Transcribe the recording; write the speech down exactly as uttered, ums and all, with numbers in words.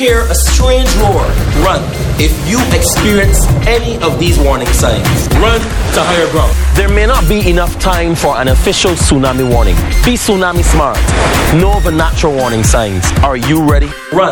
hear a strange roar, run. If you experience any of these warning signs, run to higher ground. There may not be enough time for an official tsunami warning. Be tsunami smart. Know the natural warning signs. Are you ready? Run.